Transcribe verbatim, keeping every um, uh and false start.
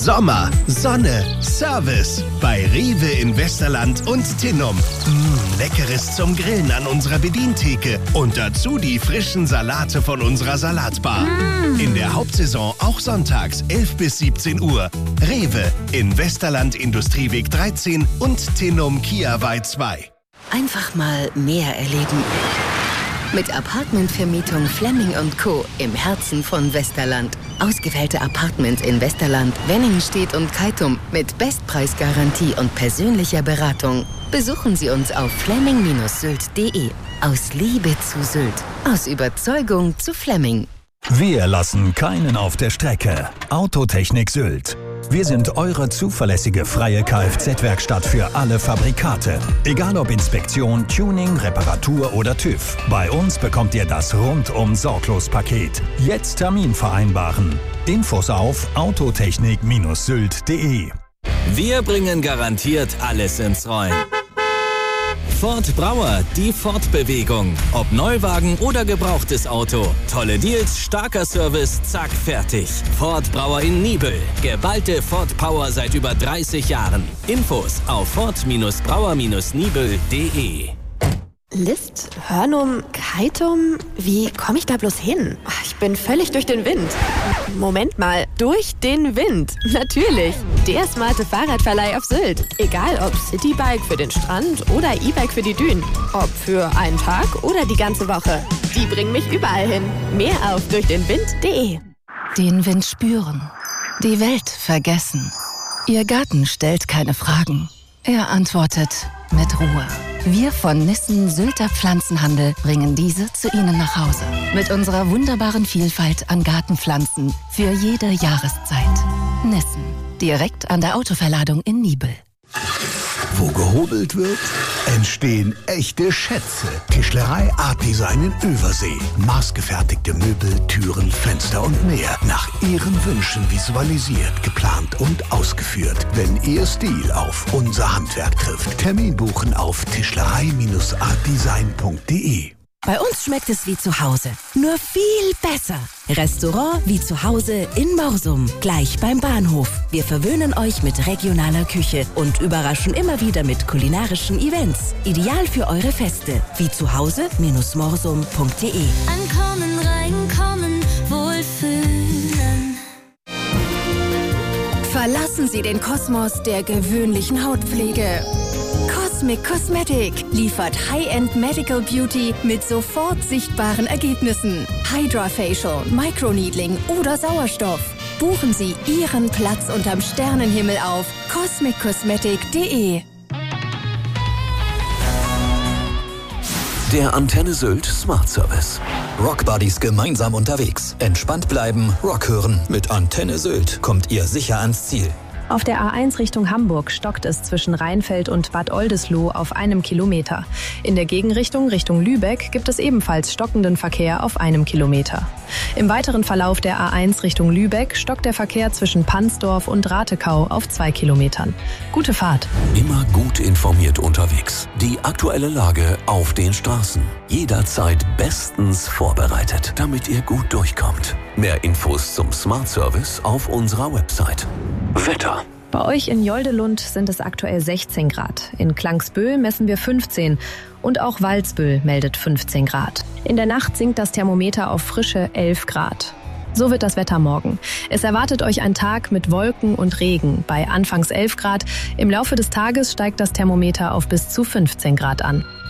Sommer, Sonne, Service bei Rewe in Westerland und Tinnum. Mmh, Leckeres zum Grillen an unserer Bedientheke und dazu die frischen Salate von unserer Salatbar. Mm. In der Hauptsaison auch sonntags elf bis siebzehn Uhr. Rewe in Westerland Industrieweg dreizehn und Tinnum Kiawei zwei. Einfach mal mehr erleben. Mit Apartmentvermietung Flemming und Co. im Herzen von Westerland. Ausgewählte Apartments in Westerland, Wenningstedt und Keitum mit Bestpreisgarantie und persönlicher Beratung. Besuchen Sie uns auf flemming Bindestrich sylt punkt de. Aus Liebe zu Sylt. Aus Überzeugung zu Flemming. Wir lassen keinen auf der Strecke. Autotechnik Sylt. Wir sind eure zuverlässige freie Kfz-Werkstatt für alle Fabrikate. Egal ob Inspektion, Tuning, Reparatur oder TÜV. Bei uns bekommt ihr das Rundum-Sorglos-Paket. Jetzt Termin vereinbaren. Infos auf autotechnik Bindestrich sylt punkt de. Wir bringen garantiert alles ins Rollen. Ford Brauer, die Fortbewegung. Ob Neuwagen oder gebrauchtes Auto. Tolle Deals, starker Service, zack, fertig. Ford Brauer in Nibel. Geballte Ford Power seit über dreißig Jahren. Infos auf ford Brauer Nibel punkt de. List, Hörnum, Keitum, wie komme ich da bloß hin? Ich bin völlig durch den Wind. Moment mal, durch den Wind. Natürlich, der smarte Fahrradverleih auf Sylt. Egal ob Citybike für den Strand oder E-Bike für die Dünen. Ob für einen Tag oder die ganze Woche. Die bringen mich überall hin. Mehr auf durchdenwind punkt de. Den Wind spüren, die Welt vergessen. Ihr Garten stellt keine Fragen. Er antwortet mit Ruhe. Wir von Nissen Sylter Pflanzenhandel bringen diese zu Ihnen nach Hause. Mit unserer wunderbaren Vielfalt an Gartenpflanzen für jede Jahreszeit. Nissen, direkt an der Autoverladung in Nibel. Wo gehobelt wird, entstehen echte Schätze. Tischlerei Art Design in Übersee. Maßgefertigte Möbel, Türen, Fenster und mehr. Nach Ihren Wünschen visualisiert, geplant und ausgeführt. Wenn Ihr Stil auf unser Handwerk trifft. Termin buchen auf tischlerei Bindestrich art design punkt de. Bei uns schmeckt es wie zu Hause, nur viel besser. Restaurant wie zu Hause in Morsum, gleich beim Bahnhof. Wir verwöhnen euch mit regionaler Küche und überraschen immer wieder mit kulinarischen Events. Ideal für eure Feste, wie zu Hause morsum punkt de. Ankommen, reinkommen, wohlfühlen. Verlassen Sie den Kosmos der gewöhnlichen Hautpflege. Cosmic Cosmetic liefert High-End Medical Beauty mit sofort sichtbaren Ergebnissen. Hydra-Facial, Microneedling oder Sauerstoff. Buchen Sie Ihren Platz unterm Sternenhimmel auf cosmic cosmetic punkt de. Der Antenne Sylt Smart Service. Rockbuddies gemeinsam unterwegs. Entspannt bleiben, Rock hören. Mit Antenne Sylt kommt ihr sicher ans Ziel. Auf der A eins Richtung Hamburg stockt es zwischen Rheinfeld und Bad Oldesloe auf einem Kilometer. In der Gegenrichtung Richtung Lübeck gibt es ebenfalls stockenden Verkehr auf einem Kilometer. Im weiteren Verlauf der A eins Richtung Lübeck stockt der Verkehr zwischen Pansdorf und Ratekau auf zwei Kilometern. Gute Fahrt. Immer gut informiert unterwegs. Die aktuelle Lage auf den Straßen. Jederzeit bestens vorbereitet, damit ihr gut durchkommt. Mehr Infos zum Smart Service auf unserer Website. Wetter. Bei euch in Joldelund sind es aktuell sechzehn Grad. In Klangsbühl messen wir fünfzehn. Und auch Walsbüll meldet fünfzehn Grad. In der Nacht sinkt das Thermometer auf frische elf Grad. So wird das Wetter morgen. Es erwartet euch ein Tag mit Wolken und Regen bei anfangs elf Grad. Im Laufe des Tages steigt das Thermometer auf bis zu fünfzehn Grad an.